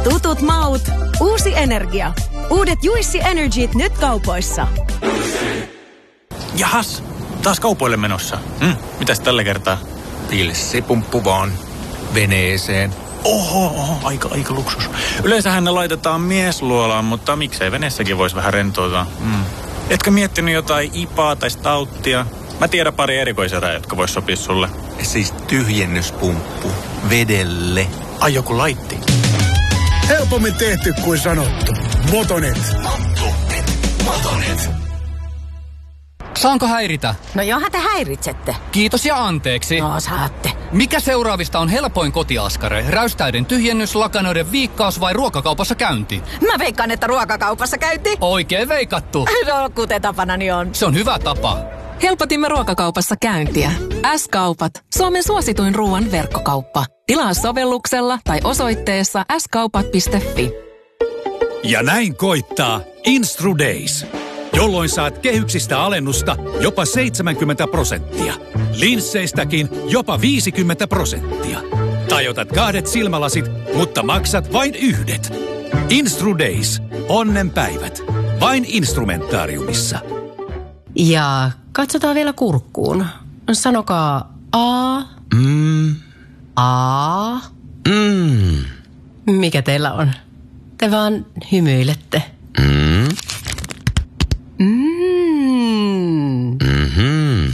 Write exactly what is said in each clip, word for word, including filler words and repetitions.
Tutut maut, uusi energia. Uudet Juicy Energyt nyt kaupoissa. Jahas, taas kaupoille menossa. Mm, mitäs tällä kertaa? Pilssipumppu vaan. Veneeseen. Oho, oho, aika, aika luksus. Yleensähän ne laitetaan miesluolaan, mutta miksei veneessäkin voisi vähän rentoutua. Mm. Etkö miettinyt jotain ipaa tai stauttia? Mä tiedän pari erikoiselta, jotka vois sopia sulle. Siis tyhjennyspumppu. Vedelle. Ai joku laitti. Helpommin tehty kuin sanottu. Motonet. Motonet. Motonet. Saanko häiritä? No johan te häiritsette. Kiitos ja anteeksi. No saatte. Mikä seuraavista on helpoin kotiaskare? Räystäiden tyhjennys, lakanoiden viikkaus vai ruokakaupassa käynti? Mä veikkaan, että ruokakaupassa käynti. Oikein veikattu. No kuten tapanani on. Se on hyvä tapa. Helpotimme ruokakaupassa käyntiä. S-kaupat. Suomen suosituin ruoan verkkokauppa. Tilaa sovelluksella tai osoitteessa s kaupat piste f i. Ja näin koittaa Instru Days, jolloin saat kehyksistä alennusta jopa seitsemänkymmentä prosenttia. Linsseistäkin jopa viisikymmentä prosenttia. Tai otat kahdet silmälasit, mutta maksat vain yhdet. Instru Days. Onnenpäivät. Vain Instrumentaariumissa. Ja katsotaan vielä kurkkuun. Sanokaa A. Mm. A. Mm. Mikä teillä on? Te vaan hymyilette. Mm. Mm. Mm-hmm.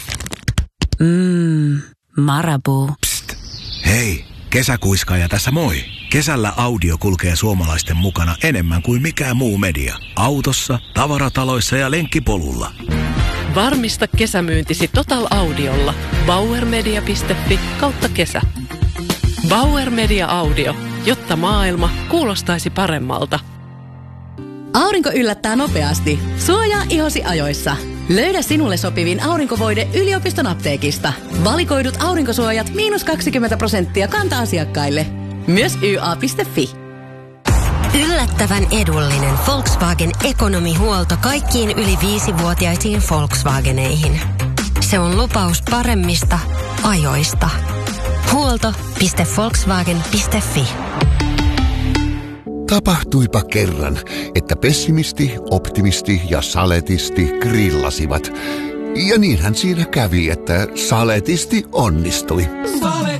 Mm. Marabou. Psst. Hei, kesäkuiskaaja tässä moi. Kesällä audio kulkee suomalaisten mukana enemmän kuin mikään muu media. Autossa, tavarataloissa ja lenkkipolulla. Varmista kesämyyntisi Total Audiolla. bauermedia piste f i kautta kesä. Bauer Media Audio, jotta maailma kuulostaisi paremmalta. Aurinko yllättää nopeasti. Suojaa ihosi ajoissa. Löydä sinulle sopivin aurinkovoide yliopiston apteekista. Valikoidut aurinkosuojat miinus kaksikymmentä prosenttia kanta-asiakkaille. Myös y a piste f i. Yllättävän edullinen Volkswagen ekonomihuolto kaikkiin yli viisivuotiaisiin Volkswageneihin. Se on lupaus paremmista ajoista. Huolto piste volkswagen piste f i. Tapahtuipa kerran, että pessimisti, optimisti ja saletisti grillasivat. Ja niinhän siinä kävi, että saletisti onnistui. Salet.